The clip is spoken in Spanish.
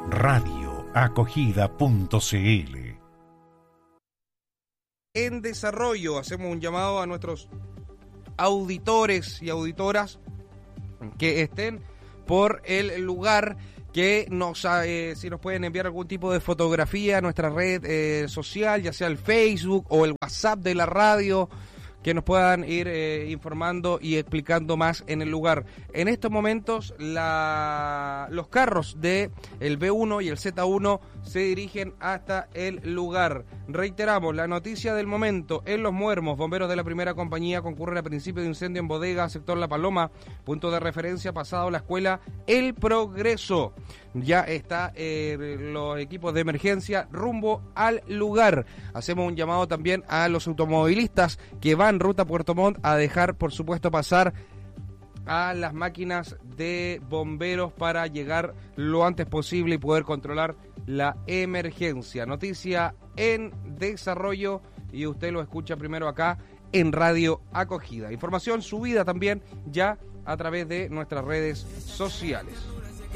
radioacogida.cl. En desarrollo hacemos un llamado a nuestros auditores y auditoras que estén por el lugar, que si nos pueden enviar algún tipo de fotografía a nuestra red social, ya sea el Facebook o el WhatsApp de la radio, que nos puedan ir informando y explicando más en el lugar. En estos momentos los carros de el B1 y el Z1 se dirigen hasta el lugar. Reiteramos, la noticia del momento: en Los Muermos, bomberos de la primera compañía concurren a principio de incendio en bodega, sector La Paloma, punto de referencia pasado la escuela El Progreso. Ya está los equipos de emergencia rumbo al lugar. Hacemos un llamado también a los automovilistas que van ruta Puerto Montt a dejar, por supuesto, pasar a las máquinas de bomberos para llegar lo antes posible y poder controlar la emergencia. Noticia en desarrollo y usted lo escucha primero acá en Radio Acogida. Información subida también ya a través de nuestras redes sociales.